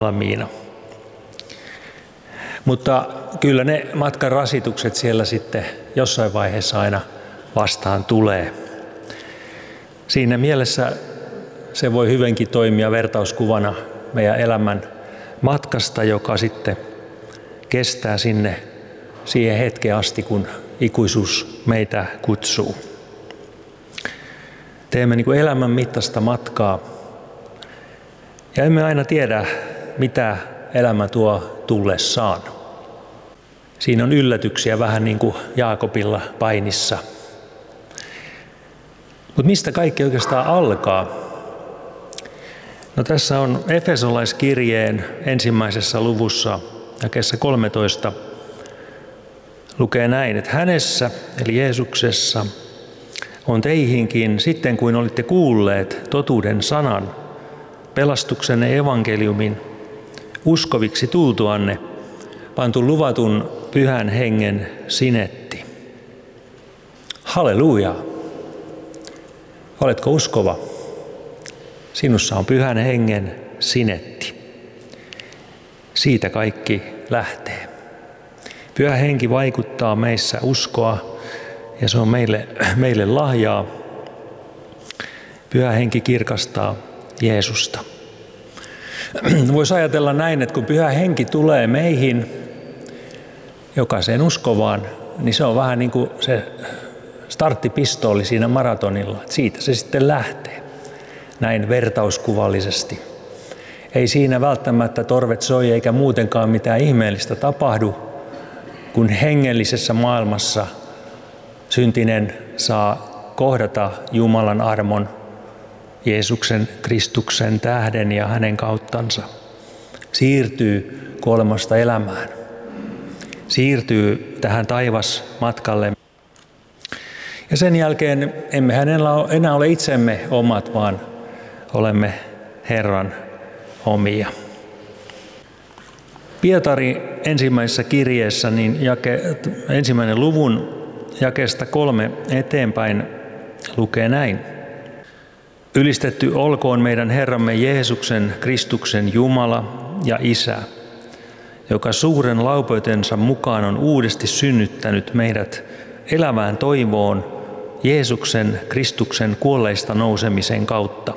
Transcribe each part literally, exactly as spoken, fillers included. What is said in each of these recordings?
valmiina. Mutta kyllä ne matkan rasitukset siellä sitten jossain vaiheessa aina vastaan tulee. Siinä mielessä se voi hyvinkin toimia vertauskuvana meidän elämän matkasta, joka sitten kestää sinne siihen hetkeen asti, kun ikuisuus meitä kutsuu. Teemme niin kuin elämän mittaista matkaa ja emme aina tiedä, mitä elämä tuo tullessaan. Siinä on yllätyksiä vähän niin kuin Jaakobilla painissa. Mutta mistä kaikki oikeastaan alkaa? No tässä on Efesolaiskirjeen ensimmäisessä luvussa, jakeessa kolmetoista, lukee näin, että hänessä, eli Jeesuksessa, on teihinkin sitten kuin olitte kuulleet totuuden sanan, pelastuksenne evankeliumin, uskoviksi tultuanne, pantu luvatun pyhän hengen sinetti. Halleluja! Oletko uskova? Sinussa on pyhän hengen sinetti. Siitä kaikki lähtee. Pyhä henki vaikuttaa meissä uskoa ja se on meille, meille lahjaa. Pyhä henki kirkastaa Jeesusta. Voisi ajatella näin, että kun pyhä henki tulee meihin, jokaiseen uskovaan, niin se on vähän niin kuin se starttipistooli siinä maratonilla. Että siitä se sitten lähtee, näin vertauskuvallisesti. Ei siinä välttämättä torvet soi eikä muutenkaan mitään ihmeellistä tapahdu, kun hengellisessä maailmassa syntinen saa kohdata Jumalan armon Jeesuksen Kristuksen tähden ja hänen kauttansa. Siirtyy kuolemasta elämään. Siirtyy tähän taivasmatkalle. Ja sen jälkeen emme enää ole itsemme omat, vaan olemme Herran omia. Pietari ensimmäisessä kirjeessä, niin jake, ensimmäinen luvun jakeesta kolme eteenpäin lukee näin. Ylistetty olkoon meidän Herramme Jeesuksen Kristuksen Jumala ja Isä, joka suuren laupeutensa mukaan on uudesti synnyttänyt meidät elävään toivoon Jeesuksen Kristuksen kuolleista nousemisen kautta.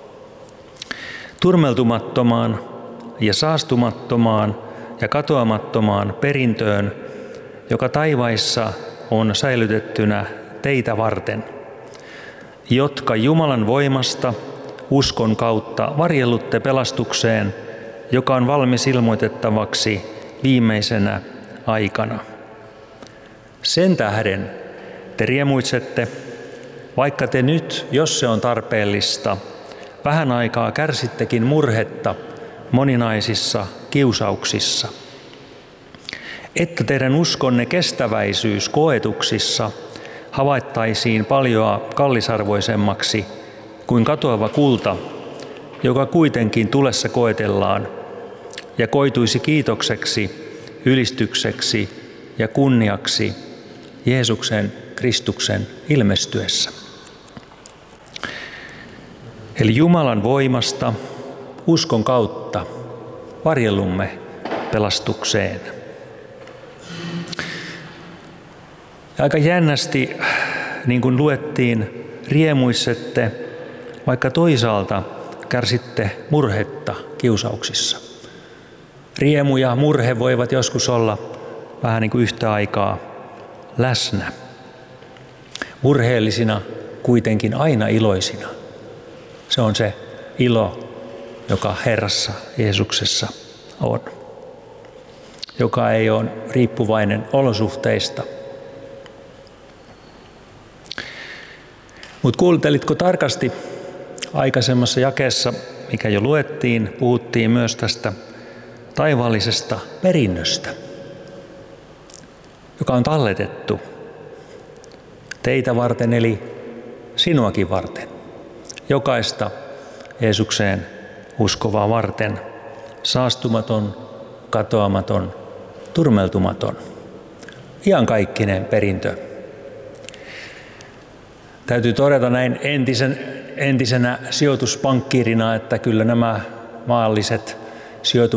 Turmeltumattomaan ja saastumattomaan ja katoamattomaan perintöön, joka taivaissa on säilytettynä teitä varten, jotka Jumalan voimasta uskon kautta varjellutte pelastukseen, joka on valmis ilmoitettavaksi viimeisenä aikana. Sen tähden te riemuitsette, vaikka te nyt, jos se on tarpeellista, vähän aikaa kärsittekin murhetta moninaisissa kiusauksissa, että teidän uskonne kestäväisyys koetuksissa havaittaisiin paljoa kallisarvoisemmaksi kuin katoava kulta, joka kuitenkin tulessa koetellaan ja koituisi kiitokseksi, ylistykseksi ja kunniaksi Jeesuksen Kristuksen ilmestyessä. Eli Jumalan voimasta uskon kautta varjellumme pelastukseen. Ja aika jännästi, niin kuin luettiin, riemuissette, vaikka toisaalta kärsitte murhetta kiusauksissa. Riemu ja murhe voivat joskus olla vähän niin kuin yhtä aikaa läsnä. Murheellisina kuitenkin aina iloisina. Se on se ilo, joka Herrassa Jeesuksessa on, joka ei ole riippuvainen olosuhteista. Mutta kuuntelitko tarkasti aikaisemmassa jakeessa, mikä jo luettiin, puhuttiin myös tästä taivaallisesta perinnöstä, joka on talletettu teitä varten, eli sinuakin varten, jokaista Jeesukseen uskovaa varten, saastumaton, katoamaton, turmeltumaton, iankaikkinen perintö. Täytyy todeta näin entisen, entisenä sijoituspankkiirina, että kyllä nämä maalliset sijoitu